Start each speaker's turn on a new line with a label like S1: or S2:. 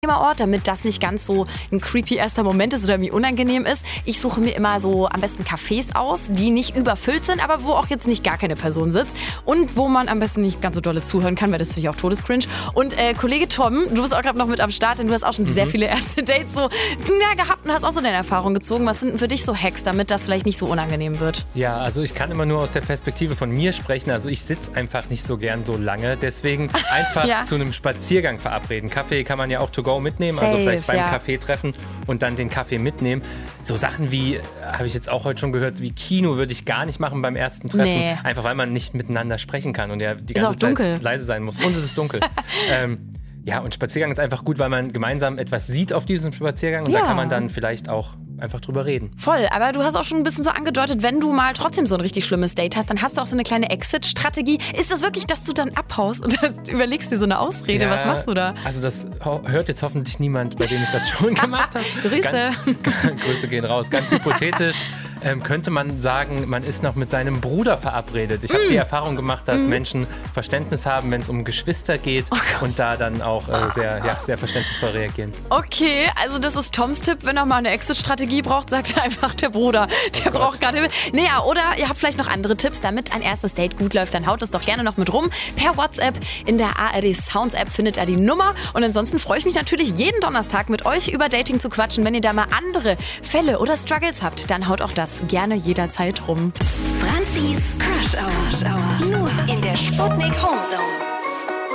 S1: Ort, damit das nicht ganz so ein creepy erster Moment ist oder mir unangenehm ist. Ich suche mir immer so am besten Cafés aus, die nicht überfüllt sind, aber wo auch jetzt nicht gar keine Person sitzt und wo man am besten nicht ganz so dolle zuhören kann, weil das finde ich auch todescringe. Und Kollege Tom, du bist auch gerade noch mit am Start, denn du hast auch schon sehr viele erste Dates gehabt und hast auch so deine Erfahrung gezogen. Was sind denn für dich so Hacks, damit das vielleicht nicht so unangenehm wird?
S2: Ja, also ich kann immer nur aus der Perspektive von mir sprechen. Also ich sitze einfach nicht so gern so lange, deswegen einfach zu einem Spaziergang verabreden. Kaffee kann man ja auch to go mitnehmen, also vielleicht beim Kaffee treffen und dann den Kaffee mitnehmen. So Sachen wie, habe ich jetzt auch heute schon gehört, wie Kino würde ich gar nicht machen beim ersten Treffen, einfach weil man nicht miteinander sprechen kann und ja die ganze Zeit leise sein muss und es ist dunkel. Ja, und Spaziergang ist einfach gut, weil man gemeinsam etwas sieht auf diesem Spaziergang und da kann man dann vielleicht auch einfach drüber reden.
S1: Voll, aber du hast auch schon ein bisschen so angedeutet, wenn du mal trotzdem so ein richtig schlimmes Date hast, dann hast du auch so eine kleine Exit-Strategie. Ist das wirklich, dass du dann abhaust und überlegst dir so eine Ausrede? Was machst du da?
S2: Also das hört jetzt hoffentlich niemand, bei dem ich das schon gemacht habe.
S1: Grüße.
S2: Grüße gehen raus. Ganz hypothetisch könnte man sagen, man ist noch mit seinem Bruder verabredet. Ich habe die Erfahrung gemacht, dass Menschen Verständnis haben, wenn es um Geschwister geht und da dann auch sehr verständnisvoll reagieren.
S1: Okay, also das ist Toms Tipp, wenn er mal eine Exit-Strategie braucht, sagt einfach der Bruder. Der braucht gerade... Naja, oder ihr habt vielleicht noch andere Tipps, damit ein erstes Date gut läuft, dann haut es doch gerne noch mit rum. Per WhatsApp in der ARD Sounds App findet ihr die Nummer. Und ansonsten freue ich mich natürlich jeden Donnerstag mit euch über Dating zu quatschen. Wenn ihr da mal andere Fälle oder Struggles habt, dann haut auch das gerne jederzeit rum.
S3: Franzis Crush Hour. Nur in der Sputnik Home Zone.